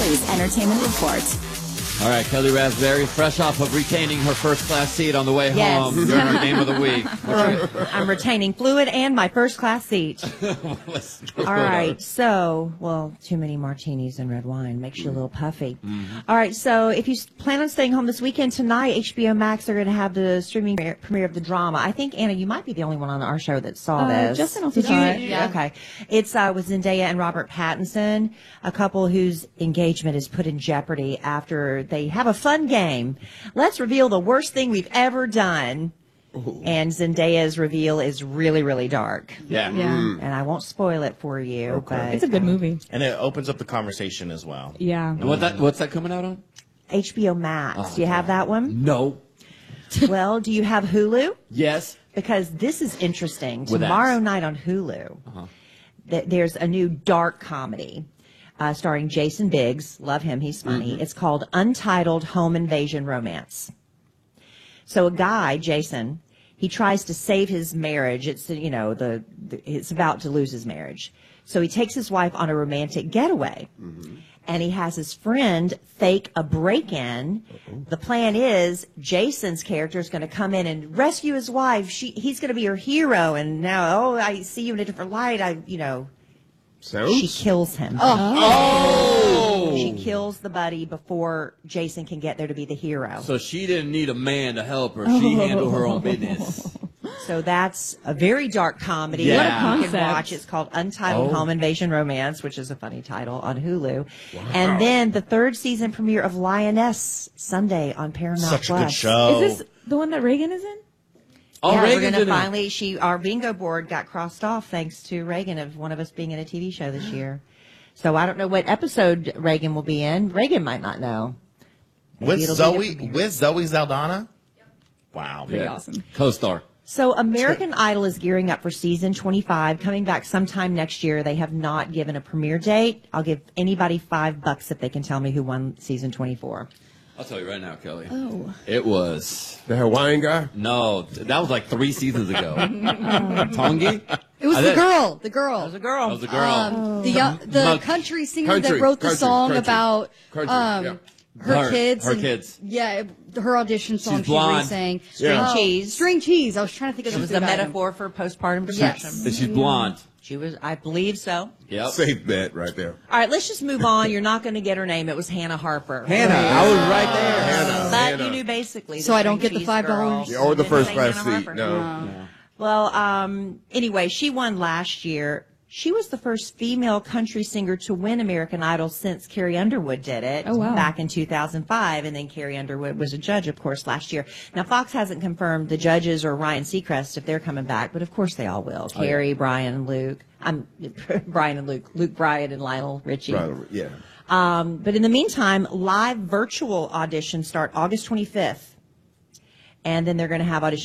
Kelly's Entertainment Report. All right, Kelly Raspberry, fresh off of retaining her first-class seat on the way Yes. home during our game of the week. I'm retaining fluid and my first-class seat. All right, so, too many martinis and red wine makes you a little puffy. Mm-hmm. All right, so if you plan on staying home this weekend, tonight, HBO Max are going to have the streaming premiere of the drama. I think, Anna, you might be the only one on our show that saw this. Justin also Did you? saw it. Yeah. Okay. It's with Zendaya and Robert Pattinson, a couple whose engagement is put in jeopardy after they have a fun game. Let's reveal the worst thing we've ever done. Ooh. And Zendaya's reveal is really, really dark. Yeah. And I won't spoil it for you, but It's a good movie. And it opens up the conversation as well. Yeah. And what's that coming out on? HBO Max. Do you have that one? No. Well, do you have Hulu? Yes. Because this is interesting. With Tomorrow X. night on Hulu, there's a new dark comedy starring Jason Biggs. Love him. He's funny. Mm-hmm. It's called Untitled Home Invasion Romance. So a guy, Jason, he tries to save his marriage. It's, it's about to lose his marriage. So he takes his wife on a romantic getaway. Mm-hmm. And he has his friend fake a break-in. The plan is Jason's character is going to come in and rescue his wife. He's going to be her hero. And now, I see you in a different light. She kills him. She kills the buddy before Jason can get there to be the hero. So she didn't need a man to help her. She handled her own business. So that's a very dark comedy. Yeah. What a You concept. can watch. It's called Untitled Home Invasion Romance, which is a funny title, on Hulu. Wow. And then the third season premiere of Lioness Sunday on Paramount Such Plus. a good show. Is this the one that Reagan is in? Oh, Yeah, Reagan's we're in going it. to finally, our bingo board got crossed off thanks to Reagan of one of us being in a TV show this year. So I don't know what episode Reagan will be in. Reagan might not know. Maybe With it'll be different. Zoe Saldana? Wow. Pretty awesome. Co-star. So American Idol is gearing up for season 25, coming back sometime next year. They have not given a premiere date. I'll give anybody $5 if they can tell me who won season 24. I'll tell you right now, Kelly. Oh. It was... The Hawaiian guy? No, that was like 3 seasons ago. Tongi? It was the girl. The girl. That was a girl. That was a girl. The country singer that wrote the song about her kids. Her and- kids. Yeah, her audition song. She's blonde. sang String cheese. String cheese. I was trying to think of It was the a food item. metaphor for postpartum depression. Yes. And she's blonde. She was, I believe so. Yep. Safe bet right there. All right, let's just move on. You're not going to get her name. It was Hannah Harper. Hannah. I was right there. But you knew basically. So I don't string get the cheese $5? girl. Yeah, or the Didn't first say class Hannah seat. Harper. No. Well, anyway, she won last year. She was the first female country singer to win American Idol since Carrie Underwood did it back in 2005. And then Carrie Underwood was a judge, of course, last year. Now, Fox hasn't confirmed the judges or Ryan Seacrest if they're coming back, but of course they all will. Carrie, Brian, and Luke. Brian and Luke, Brian, and Lionel Richie. Right, yeah. But in the meantime, live virtual auditions start August 25th. And then they're going to have auditions